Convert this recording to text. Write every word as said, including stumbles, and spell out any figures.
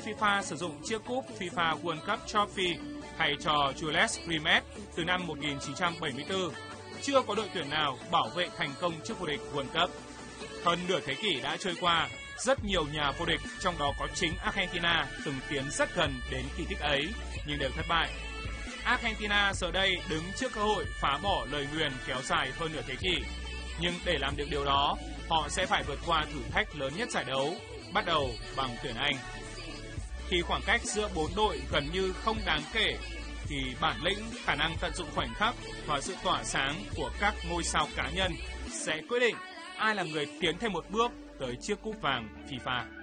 FIFA sử dụng chiếc cúp FIFA World Cup Trophy thay cho Jules Rimet từ năm một nghìn chín trăm bảy mươi tư. Chưa có đội tuyển nào bảo vệ thành công chức vô địch World Cup. Hơn nửa thế kỷ đã trôi qua, rất nhiều nhà vô địch, trong đó có chính Argentina, từng tiến rất gần đến kỳ tích ấy, nhưng đều thất bại. Argentina giờ đây đứng trước cơ hội phá bỏ lời nguyền kéo dài hơn nửa thế kỷ. Nhưng để làm được điều đó, họ sẽ phải vượt qua thử thách lớn nhất giải đấu, bắt đầu bằng tuyển Anh. Khi khoảng cách giữa bốn đội gần như không đáng kể, thì bản lĩnh, khả năng tận dụng khoảnh khắc và sự tỏa sáng của các ngôi sao cá nhân sẽ quyết định ai là người tiến thêm một bước tới chiếc cúp vàng FIFA.